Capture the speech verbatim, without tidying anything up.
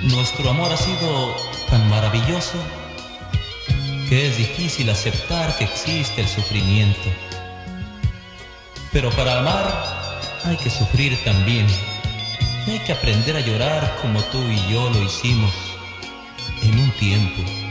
Nuestro amor ha sido tan maravilloso que es difícil aceptar que existe el sufrimiento. Pero para amar hay que sufrir también. Y hay que aprender a llorar como tú y yo lo hicimos en un tiempo.